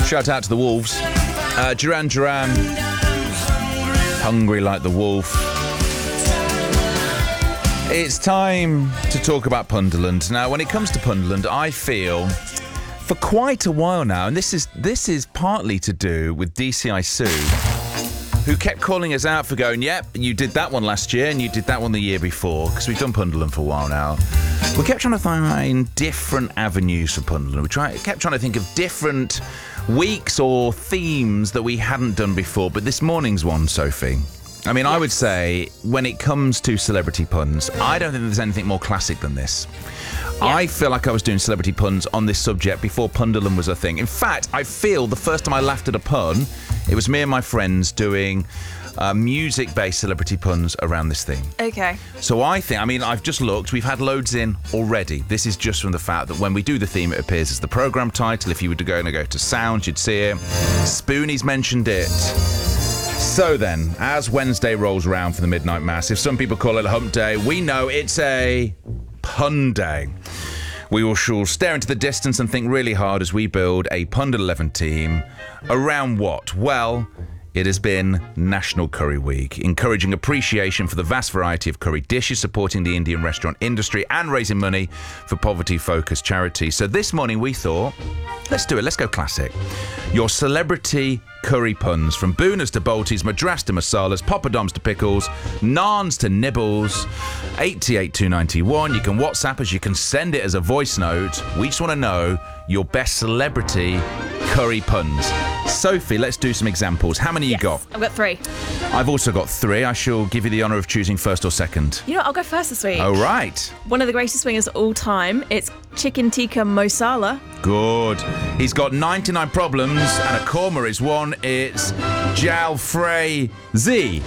Shout out to the Wolves. Duran Duran, Hungry Like the Wolf. It's time to talk about Punderland. Now, when it comes to Punderland, I feel for quite a while now, and this is partly to do with DCI Sue, who kept calling us out for going, yep, you did that one last year and you did that one the year before, because we've done Punderland for a while now. We kept trying to find different avenues for Punderland. We kept trying to think of different weeks or themes that we hadn't done before, but this morning's one, Sophie. I mean, yes. I would say, when it comes to celebrity puns, I don't think there's anything more classic than this. Yeah. I feel like I was doing celebrity puns on this subject before Punderland was a thing. In fact, I feel the first time I laughed at a pun, it was me and my friends doing music-based celebrity puns around this theme. Okay. So I've just looked, we've had loads in already. This is just from the fact that when we do the theme, it appears as the programme title. If you were to go to Sounds, you'd see it. Spoonie's mentioned it. So then, as Wednesday rolls around for the Midnight Mass, if some people call it a hump day, we know it's a pun day. We shall stare into the distance and think really hard as we build a Pundit 11 team around what? Well, it has been National Curry Week, encouraging appreciation for the vast variety of curry dishes, supporting the Indian restaurant industry and raising money for poverty-focused charities. So this morning we thought, let's do it. Let's go classic. Your celebrity curry puns, from Boonas to Baltis, Madras to Masalas, Poppadoms to Pickles, Naans to Nibbles. 88291. You can WhatsApp us, you can send it as a voice note. We just want to know your best celebrity curry puns. Sophie, let's do some examples. How many you got? I've got 3. I've also got 3. I shall give you the honour of choosing first or second. You know what? I'll go first this week. Oh, right. One of the greatest swingers of all time. It's Chicken Tikka Masala. Good. He's got 99 problems and a comma is one. It's Jalfrey Z.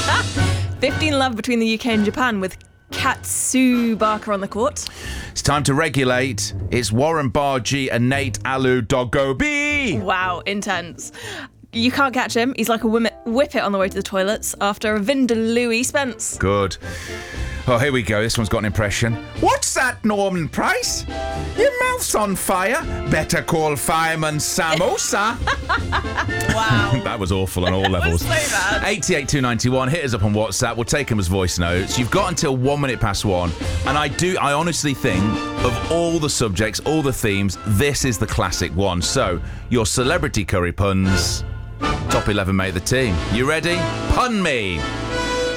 15 love between the UK and Japan with Katsu Barker on the court. It's time to regulate. It's Warren Bargy and Nate Alu Dogobi. Wow, intense. You can't catch him. He's like a whippet on the way to the toilets after a Vindaloo Spence. Good. Oh, here we go. This one's got an impression. What's that, Norman Price? Your mouth's on fire. Better call Fireman Samosa. Wow. That was awful on all levels. That was so bad. 88291. Hit us up on WhatsApp. We'll take them as voice notes. You've got until 1 minute past 1. And I honestly think of all the subjects, all the themes, this is the classic one. So, your celebrity curry puns, top 11 made the team. You ready? Pun me.